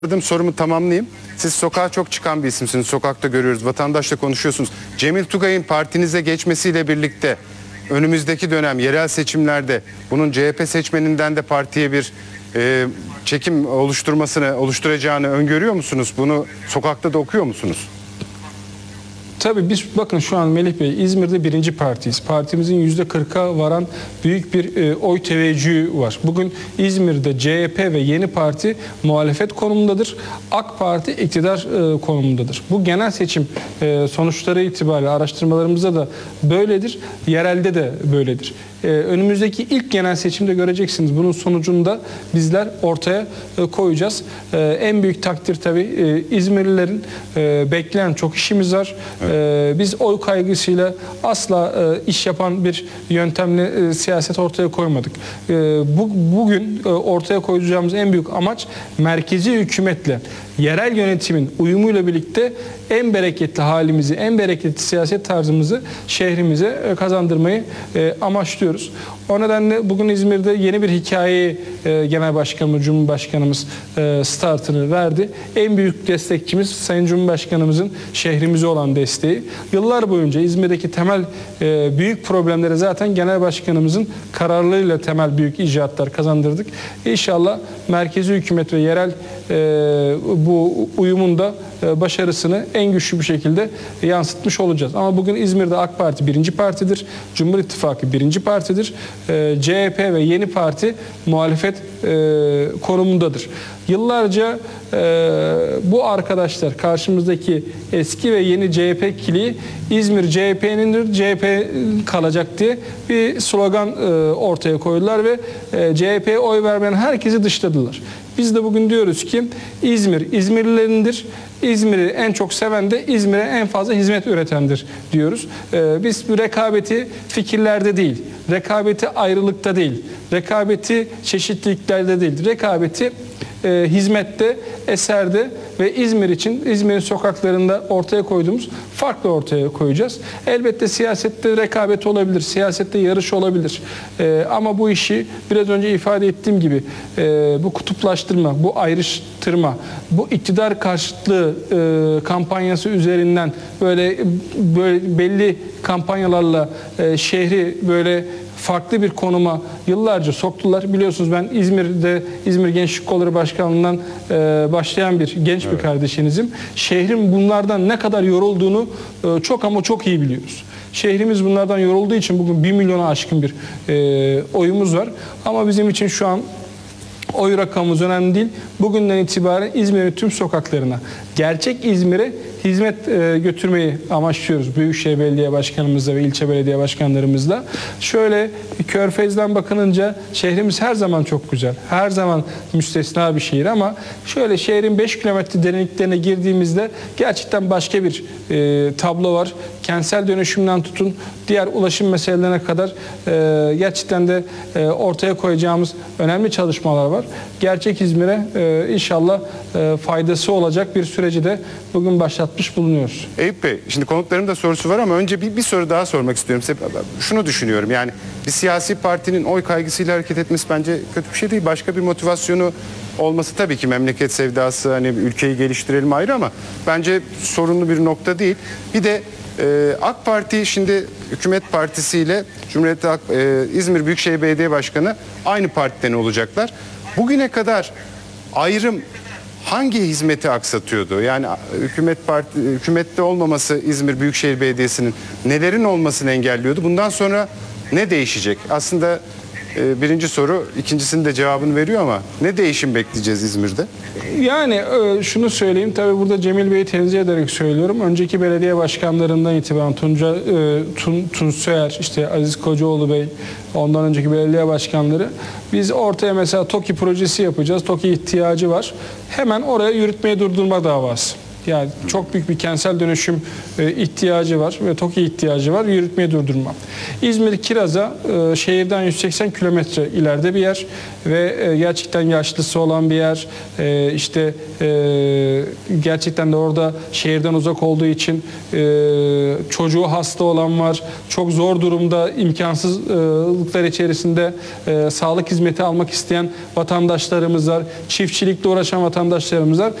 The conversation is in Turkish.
Sorumu tamamlayayım. Siz sokağa çok çıkan bir isimsiniz. Sokakta görüyoruz, vatandaşla konuşuyorsunuz. Cemil Tugay'ın partinize geçmesiyle birlikte önümüzdeki dönem yerel seçimlerde bunun CHP seçmeninden de partiye bir çekim oluşturacağını öngörüyor musunuz? Bunu sokakta da okuyor musunuz? Tabii biz bakın şu an Melih Bey İzmir'de birinci partiyiz. Partimizin %40'a varan büyük bir oy teveccühü var. Bugün İzmir'de CHP ve Yeni Parti muhalefet konumundadır. AK Parti iktidar konumundadır. Bu genel seçim sonuçları itibariyle araştırmalarımızda da böyledir. Yerelde de böyledir. Önümüzdeki ilk genel seçimde göreceksiniz. Bunun sonucunda bizler ortaya koyacağız. En büyük takdir tabii İzmirlilerin bekleyen çok işimiz var. Evet. Biz oy kaygısıyla asla iş yapan bir yöntemle siyaset ortaya koymadık. Bugün ortaya koyacağımız en büyük amaç merkezi hükümetle yerel yönetimin uyumuyla birlikte en bereketli halimizi, en bereketli siyaset tarzımızı şehrimize kazandırmayı amaçlıyoruz. O nedenle bugün İzmir'de yeni bir hikayeyi Genel Başkanımız, Cumhurbaşkanımız startını verdi. En büyük destekçimiz Sayın Cumhurbaşkanımızın şehrimize olan desteği. Yıllar boyunca İzmir'deki temel büyük problemlere zaten Genel Başkanımızın kararlılığıyla temel büyük icraatlar kazandırdık. İnşallah merkezi hükümet ve yerel bu uyumun da başarısını en güçlü bir şekilde yansıtmış olacağız. Ama bugün İzmir'de AK Parti birinci partidir. Cumhur İttifakı birinci partidir. CHP ve Yeni Parti muhalefet konumundadır. Yıllarca bu arkadaşlar karşımızdaki eski ve yeni CHP ikiliği İzmir CHP'nindir, CHP kalacak diye bir slogan ortaya koydular ve CHP'ye oy vermeyen herkesi dışladılar. Biz de bugün diyoruz ki İzmir, İzmirlilerindir. İzmir'i en çok seven de İzmir'e en fazla hizmet üretendir diyoruz. Biz bu rekabeti fikirlerde değil, rekabeti ayrılıkta değil, rekabeti çeşitliliklerde değil, rekabeti hizmette, eserde ve İzmir için İzmir'in sokaklarında ortaya koyduğumuz farklı ortaya koyacağız. Elbette siyasette rekabet olabilir, siyasette yarış olabilir. Ama bu işi biraz önce ifade ettiğim gibi bu kutuplaştırma, bu ayrıştırma, bu iktidar karşıtlığı kampanyası üzerinden böyle belli kampanyalarla şehri böyle farklı bir konuma yıllarca soktular. Biliyorsunuz ben İzmir'de İzmir Gençlik Kolları Başkanlığı'ndan başlayan bir genç bir kardeşinizim. Şehrin bunlardan ne kadar yorulduğunu çok ama çok iyi biliyoruz. Şehrimiz bunlardan yorulduğu için bugün 1 milyona aşkın bir oyumuz var. Ama bizim için şu an oy rakamımız önemli değil. Bugünden itibaren İzmir'in tüm sokaklarına, gerçek İzmir'e hizmet götürmeyi amaçlıyoruz. Büyükşehir Belediye Başkanımızla ve ilçe belediye başkanlarımızla. Şöyle Körfez'den bakınınca şehrimiz her zaman çok güzel. Her zaman müstesna bir şehir ama şöyle şehrin 5 kilometre derinliklerine girdiğimizde gerçekten başka bir tablo var. Kentsel dönüşümden tutun diğer ulaşım meselelerine kadar gerçekten de ortaya koyacağımız önemli çalışmalar var. Gerçek İzmir'e inşallah faydası olacak bir süreci de bugün başlatmış bulunuyoruz. Eyüp Bey, şimdi konuklarımın da sorusu var ama önce bir soru daha sormak istiyorum. Şunu düşünüyorum, yani bir siyasi partinin oy kaygısıyla hareket etmesi bence kötü bir şey değil. Başka bir motivasyonu olması tabii ki memleket sevdası, hani ülkeyi geliştirelim ayrı ama bence sorunlu bir nokta değil. Bir de AK Parti şimdi hükümet partisiyle İzmir Büyükşehir Belediye Başkanı aynı partiden olacaklar. Bugüne kadar ayrım hangi hizmeti aksatıyordu? Yani hükümette olmaması İzmir Büyükşehir Belediyesi'nin nelerin olmasını engelliyordu? Bundan sonra ne değişecek? Aslında birinci soru ikincisinin de cevabını veriyor ama ne değişim bekleyeceğiz İzmir'de? Yani şunu söyleyeyim, tabii burada Cemil Bey'i tenzih ederek söylüyorum. Önceki belediye başkanlarından itibaren Tunç Soyer, işte Aziz Kocaoğlu Bey, ondan önceki belediye başkanları, biz ortaya mesela TOKİ projesi yapacağız. TOKİ ihtiyacı var. Hemen oraya yürütmeyi durdurma davası. Yani çok büyük bir kentsel dönüşüm ihtiyacı var ve TOKİ ihtiyacı var. Yürütmeyi durdurma. İzmir Kiraz'a şehirden 180 kilometre ileride bir yer ve gerçekten yaşlısı olan bir yer. İşte gerçekten de orada şehirden uzak olduğu için çocuğu hasta olan var. Çok zor durumda, imkansızlıklar içerisinde sağlık hizmeti almak isteyen vatandaşlarımız var. Çiftçilikle uğraşan vatandaşlarımız var.